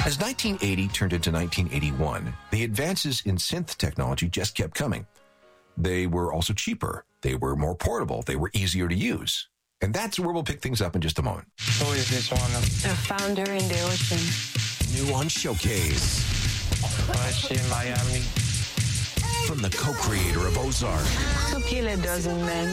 As 1980 turned into 1981, the advances in synth technology just kept coming. They were also cheaper. They were more portable. They were easier to use. And that's where we'll pick things up in just a moment. Who is this one? A founder in the ocean. New on Showcase. She in Miami. From the co-creator of Ozark. To kill a dozen men.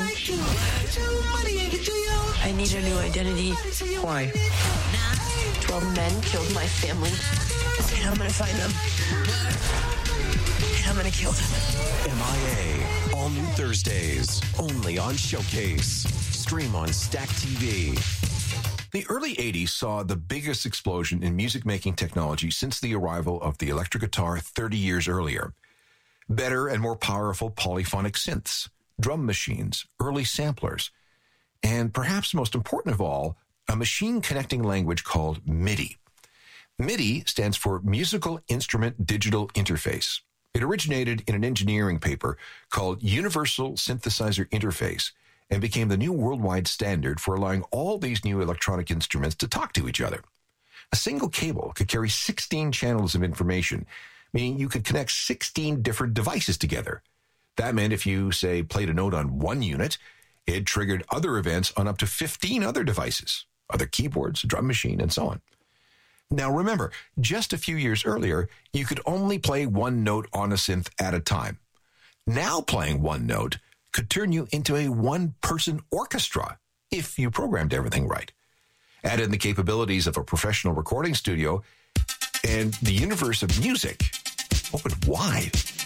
I need a new identity. Why? 12 men killed my family. And I'm gonna find them. And I'm gonna kill them. MIA. All new Thursdays. Only on Showcase. Stream on Stack TV. The early 80s saw the biggest explosion in music-making technology since the arrival of the electric guitar 30 years earlier. Better and more powerful polyphonic synths, drum machines, early samplers, and perhaps most important of all, a machine connecting language called MIDI. MIDI stands for Musical Instrument Digital Interface. It originated in an engineering paper called Universal Synthesizer Interface and became the new worldwide standard for allowing all these new electronic instruments to talk to each other. A single cable could carry 16 channels of information, meaning you could connect 16 different devices together. That meant if you, say, played a note on one unit, it triggered other events on up to 15 other devices, other keyboards, a drum machine, and so on. Now remember, just a few years earlier, you could only play one note on a synth at a time. Now playing one note could turn you into a one-person orchestra if you programmed everything right. Add in the capabilities of a professional recording studio, and the universe of music opened wide.